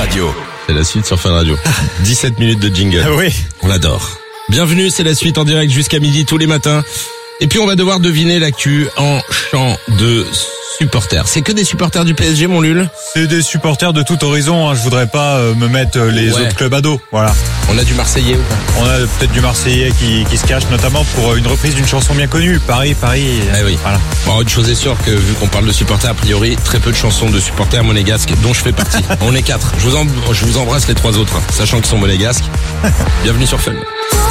Radio. C'est la suite sur Fun Radio. 17 minutes de jingle. Oui. On adore. Bienvenue, c'est la suite en direct jusqu'à midi tous les matins. Et puis on va devoir deviner l'actu en chant de supporters. C'est que des supporters du PSG, mon Lul? C'est des supporters de tout horizon, hein. Je voudrais pas me mettre les autres clubs à dos. Voilà. On a du Marseillais ou pas? On a peut-être du Marseillais qui se cache, notamment pour une reprise d'une chanson bien connue. Paris. Eh oui. Voilà. Bon, une chose est sûre que vu qu'on parle de supporters, a priori, très peu de chansons de supporters monégasques, dont je fais partie. On est 4. Je vous embrasse les 3 autres, hein, sachant qu'ils sont monégasques. Bienvenue sur Fun.